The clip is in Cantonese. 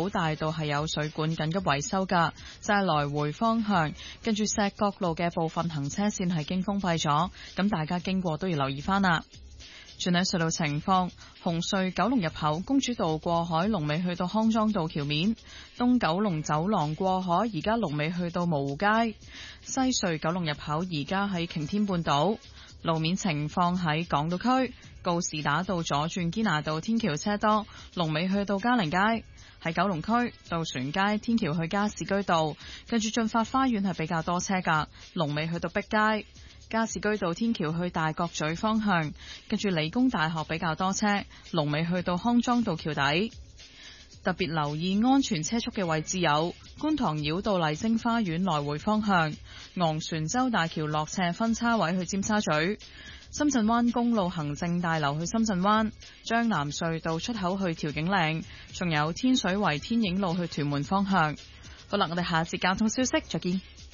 寶大道係有水管緊急維修㗎，就係來回方向，跟住石角路嘅部分行車線係經封閉咗，咁大家經過都要留意返啦。轉睇隧道情況，紅隧九龍入口公主道過海龍尾去到康莊道橋面，東九龍走廊過海而家龍尾去到蕪湖街，西隧九龍入口而家喺擎天半島。路面情況喺港島區告士打道左轉堅拿道天橋車多，龍尾去到嘉寧街。喺九龍區渡船街天橋去加士居道，跟住駿發花園係比較多車㗎，龍尾去到碧街。加士居道天橋去大角咀方向，跟住理工大學比較多車，龍尾去到康莊道橋底。特別留意安全車速嘅位置有觀塘繞道麗晶花園來回方向、昂船洲大橋落斜分叉位去尖沙咀、深圳灣公路行政大樓去深圳灣、將南隧道出口去調景嶺，仲有天水圍天影路去屯門方向。好啦，我哋下節交通消息再見。